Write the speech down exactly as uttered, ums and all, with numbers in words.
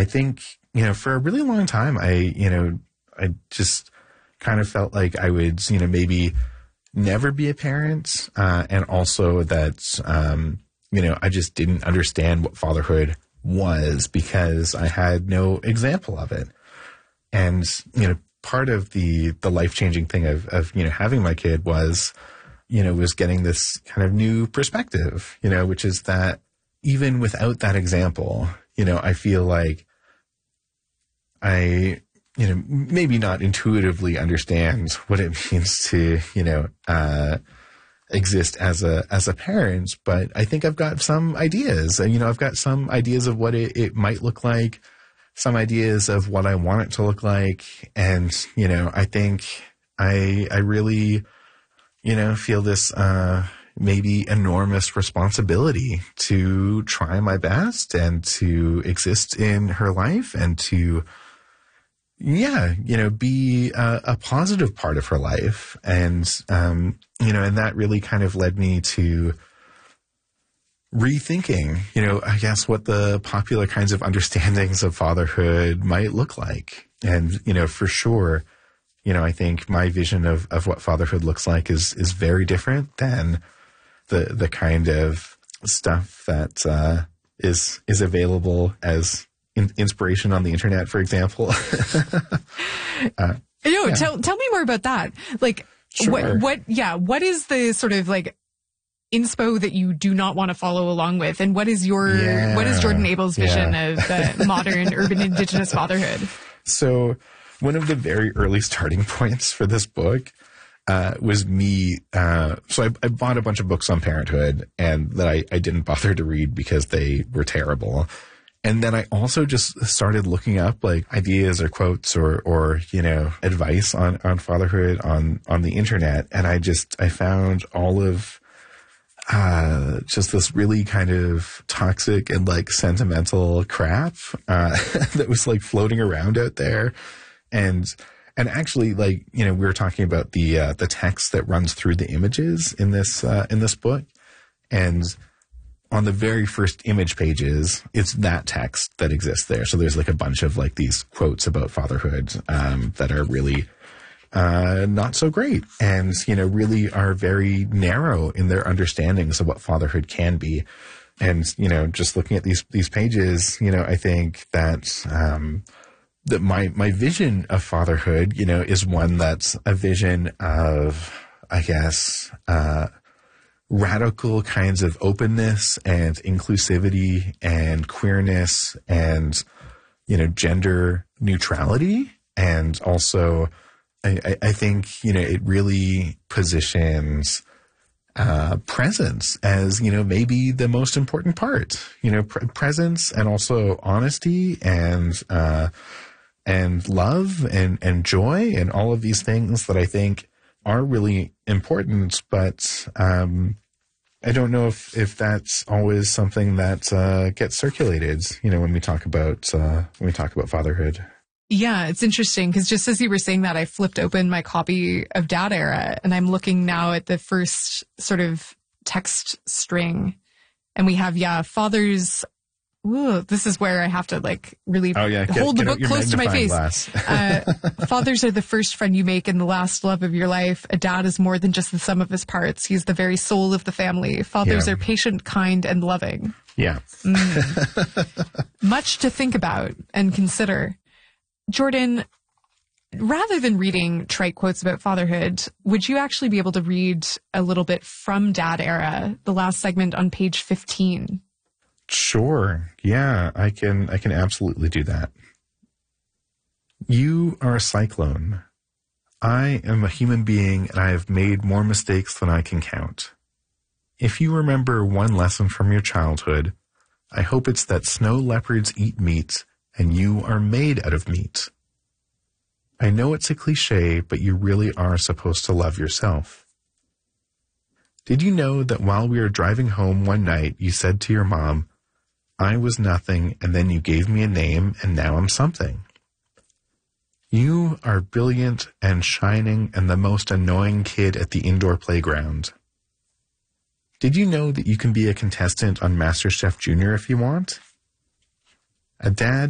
I think, you know, for a really long time, I, you know, I just kind of felt like I would, you know, maybe never be a parent. Uh, and also that, um, you know, I just didn't understand what fatherhood was because I had no example of it. And, you know, part of the, the life-changing thing of, of, you know, having my kid was, you know, was getting this kind of new perspective, you know, which is that even without that example, you know, I feel like I, you know, maybe not intuitively understand what it means to, you know, uh, exist as a, as a parent, but I think I've got some ideas, and, you know, I've got some ideas of what it, it might look like, some ideas of what I want it to look like. And, you know, I think I, I really, you know, feel this, uh, maybe enormous responsibility to try my best and to exist in her life and to, yeah, you know, be a, a positive part of her life. And, um, you know, and that really kind of led me to rethinking, you know, I guess what the popular kinds of understandings of fatherhood might look like. And, you know, for sure, you know, I think my vision of, of what fatherhood looks like is, is very different than the, the kind of stuff that, uh, is, is available as in, inspiration on the internet, for example. uh, no, yeah. tell, tell me more about that. Like, Sure. what, what, yeah, what is the sort of like inspo that you do not want to follow along with? And what is your, yeah. what is Jordan Abel's vision yeah. of uh, modern urban Indigenous fatherhood? So one of the very early starting points for this book uh, was me. Uh, so I, I bought a bunch of books on parenthood and that I, I didn't bother to read because they were terrible. And then I also just started looking up like ideas or quotes or, or, you know, advice on, on fatherhood on, on the internet. And I just, I found all of, uh, just this really kind of toxic and like sentimental crap, uh, that was like floating around out there. And, and actually like, you know, we were talking about the, uh, the text that runs through the images in this, uh, in this book. And on the very first image pages, it's that text that exists there. So there's like a bunch of like these quotes about fatherhood, um, that are really, uh, not so great and, you know, really are very narrow in their understandings of what fatherhood can be. And, you know, just looking at these, these pages, you know, I think that, um, that my, my vision of fatherhood, you know, is one that's a vision of, I guess, uh, radical kinds of openness and inclusivity and queerness and, you know, gender neutrality. And also, I, I think, you know, it really positions uh, presence as, you know, maybe the most important part, you know, pr- presence and also honesty and, uh, and love and, and joy and all of these things that I think are really important. But, um, I don't know if, if that's always something that, uh, gets circulated, you know, when we talk about, uh, when we talk about fatherhood. Yeah, it's interesting because just as you were saying that, I flipped open my copy of Dad Era and I'm looking now at the first sort of text string and we have, yeah, fathers. Ooh, this is where I have to like really oh, yeah. get, hold get the book close to my face. uh, fathers are the first friend you make and the last love of your life. A dad is more than just the sum of his parts. He's the very soul of the family. Fathers yeah. are patient, kind, and loving. Yeah. Mm. Much to think about and consider. Jordan, rather than reading trite quotes about fatherhood, would you actually be able to read a little bit from Dad Era, the last segment on page fifteen? Sure. Yeah, I can, I can absolutely do that. You are a cyclone. I am a human being and I have made more mistakes than I can count. If you remember one lesson from your childhood, I hope it's that snow leopards eat meat and you are made out of meat. I know it's a cliche, but you really are supposed to love yourself. Did you know that while we were driving home one night, you said to your mom, I was nothing, and then you gave me a name, and now I'm something. You are brilliant and shining and the most annoying kid at the indoor playground. Did you know that you can be a contestant on MasterChef Junior if you want? A dad